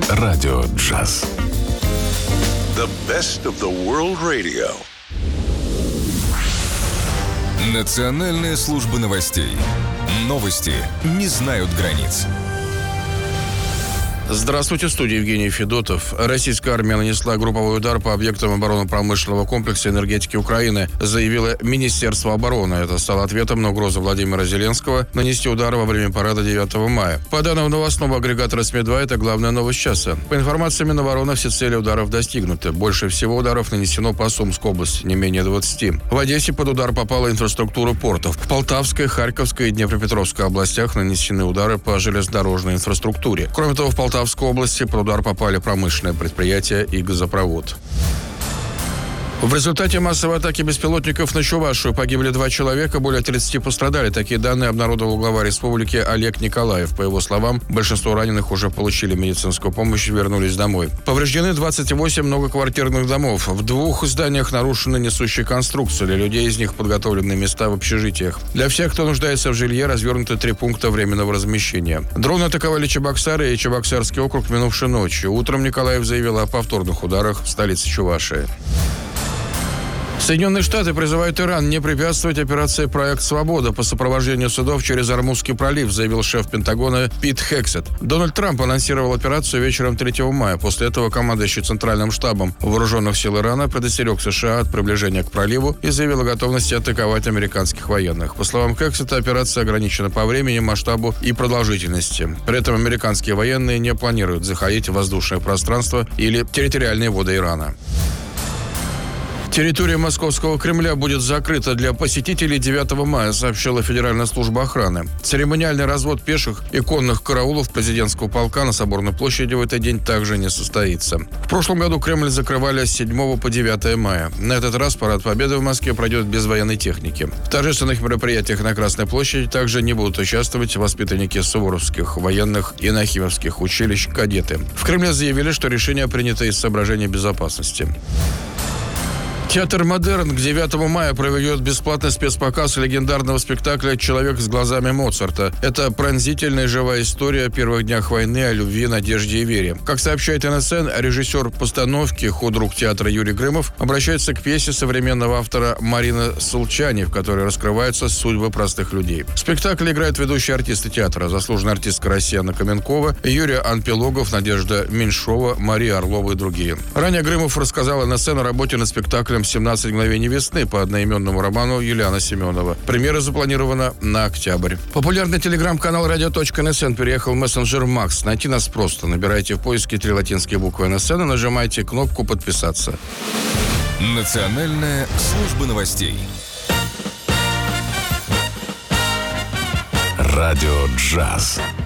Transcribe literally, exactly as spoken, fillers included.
Радио «Джаз». The best of the world radio. Национальная служба новостей. Новости не знают границ. Здравствуйте, в студии Евгений Федотов. Российская армия нанесла групповой удар по объектам оборонно-промышленного комплекса энергетики Украины, заявило Министерство обороны. Это стало ответом на угрозу Владимира Зеленского нанести удар во время парада девятого мая. По данным новостного агрегатора СМИ два, это главная новость часа. По информации Минобороны, все цели ударов достигнуты. Больше всего ударов нанесено по Сумской области, не менее двадцати. В Одессе под удар попала инфраструктура портов. В Полтавской, Харьковской и Днепропетровской областях нанесены удары по железнодорожной инфраструктуре. Кроме того, в Полтавской В Полтавской области под удар попали промышленные предприятия и газопровод. В результате массовой атаки беспилотников на Чувашию погибли два человека, более тридцати пострадали. Такие данные обнародовал глава республики Олег Николаев. По его словам, большинство раненых уже получили медицинскую помощь и вернулись домой. Повреждены двадцать восемь многоквартирных домов. В двух зданиях нарушены несущие конструкции. Для людей из них подготовлены места в общежитиях. Для всех, кто нуждается в жилье, развернуты три пункта временного размещения. Дроны атаковали Чебоксары и Чебоксарский округ минувшей ночью. Утром Николаев заявил о повторных ударах в столице Чувашии. Соединенные Штаты призывают Иран не препятствовать операции «Проект Свобода» по сопровождению судов через Ормузский пролив, заявил шеф Пентагона Пит Хексет. Дональд Трамп анонсировал операцию вечером третьего мая. После этого командующий Центральным штабом вооруженных сил Ирана предостерег США от приближения к проливу и заявил о готовности атаковать американских военных. По словам Хексета, операция ограничена по времени, масштабу и продолжительности. При этом американские военные не планируют заходить в воздушное пространство или территориальные воды Ирана. Территория Московского Кремля будет закрыта для посетителей девятого мая, сообщила Федеральная служба охраны. Церемониальный развод пеших и конных караулов президентского полка на Соборной площади в этот день также не состоится. В прошлом году Кремль закрывали с седьмого по девятое мая. На этот раз парад Победы в Москве пройдет без военной техники. В торжественных мероприятиях на Красной площади также не будут участвовать воспитанники суворовских, военных и нахимовских училищ, кадеты. В Кремле заявили, что решение принято из соображений безопасности. Театр «Модерн» к девятому мая проведет бесплатный спецпоказ легендарного спектакля «Человек с глазами Моцарта». Это пронзительная живая история о первых днях войны, о любви, надежде и вере. Как сообщает эн эс эн, режиссер постановки, худрук театра Юрий Грымов обращается к пьесе современного автора Марины Сулчани, в которой раскрываются судьбы простых людей. В спектакле играют ведущие артисты театра, заслуженная артистка России Анна Каменкова, Юрий Анпилогов, Надежда Меньшова, Мария Орлова и другие. Ранее Грымов рассказал эн эс эн о работе над спектаклем «семнадцать мгновений весны» по одноименному роману Юлиана Семенова. Премьера запланирована на октябрь. Популярный телеграм-канал радио точка эн эс эн переехал в мессенджер Макс. Найти нас просто. Набирайте в поиске три латинские буквы эн эс эн и нажимайте кнопку «Подписаться». Национальная служба новостей. Радио «Джаз».